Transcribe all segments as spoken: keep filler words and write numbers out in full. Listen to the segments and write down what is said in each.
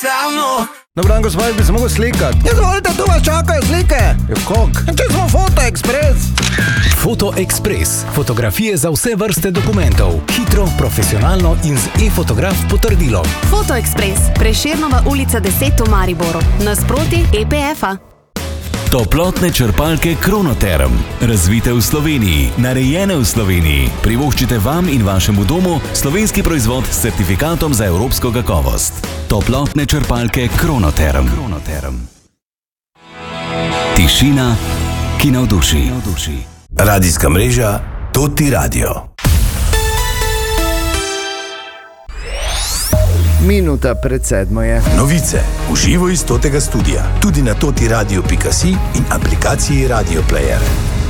samo. Dobro dan, gospod, bi se mogel slikati. Izvolite, tu vas čakajo slike. Je kog? Če smo Foto Express. Foto Express. Fotografije za vse vrste dokumentov. Hitro, profesionalno in z e-fotograf potrdilom. Foto Express. Prešernova ulica deset v Mariboru. Nasproti E P F-a. Toplotne črpalke Kronoterm. Razvite v Sloveniji, narejene v Sloveniji. Privoščite vam in vašemu domu slovenski proizvod s certifikatom za evropsko kakovost. Toplotne črpalke Kronoterm. Kronoterm. Tišina, ki navduši. Radijska mreža Toti Radio. Minuta pred sedmo je. Novice v živo iz Totega studia. Tudi na totiradio pika si in aplikaciji Radio Player.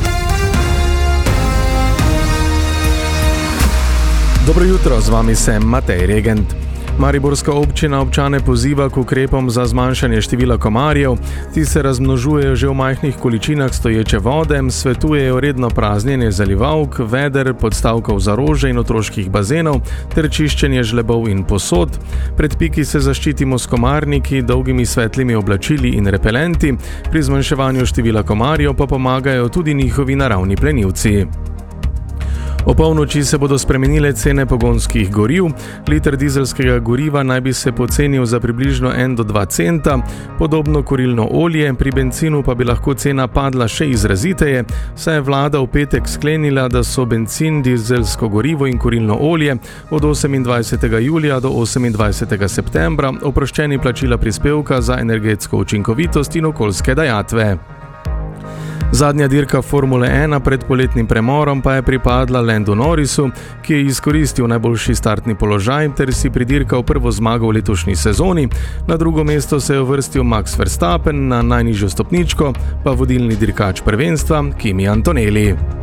Dobro jutro, z vami sem Matej Regent. Mariborska občina občane poziva k ukrepom za zmanjšanje števila komarjev. Ti se razmnožujejo že v majhnih količinah stoječe vode, svetujejo redno praznjenje zalivalk, veder, podstavkov za rože in otroških bazenov ter čiščenje žlebov in posod. Pred piki se zaščitimo s komarniki, dolgimi svetlimi oblačili in repelenti, pri zmanjševanju števila komarjev pa pomagajo tudi njihovi naravni plenilci. O polnoči se bodo spremenile cene pogonskih goriv. Liter dizelskega goriva naj bi se pocenil za približno en do dva centa, podobno kurilno olje, pri bencinu pa bi lahko cena padla še izraziteje, saj je vlada v petek sklenila, da so bencin, dizelsko gorivo in kurilno olje od osemindvajsetega julija do osemindvajsetega septembra oproščeni plačila prispevka za energetsko učinkovitost in okoljske dajatve. Zadnja dirka Formule ena pred poletnim premorom pa je pripadla Landu Norrisu, ki je izkoristil najboljši startni položaj ter si pridirkal prvo zmago v letošnji sezoni. Na drugo mesto se je uvrstil Max Verstappen, na najnižjo stopničko pa vodilni dirkač prvenstva Kimi Antonelli.